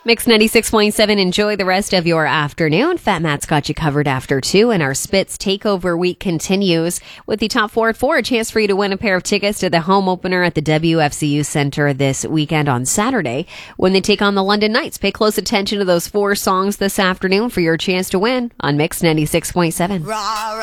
Mix 96.7. Enjoy the rest of your afternoon. Fat Matt's got you covered after 2, and our Spitz Takeover Week continues with the top 4 at 4. A chance for you to win a pair of tickets to the home opener at the WFCU Center this weekend on Saturday when they take on the London Knights. Pay close attention to those 4 songs this afternoon for your chance to win on Mix 96.7.